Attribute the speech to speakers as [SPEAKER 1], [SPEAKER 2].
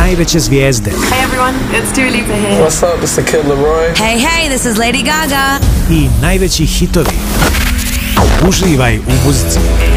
[SPEAKER 1] najveće zvijezde.
[SPEAKER 2] Hey everyone, it's Dua Lipa here.
[SPEAKER 3] What's up, it's the Kid Laroi.
[SPEAKER 4] Hey, this is Lady Gaga.
[SPEAKER 1] I najveći hitovi. Uživaj u muzici.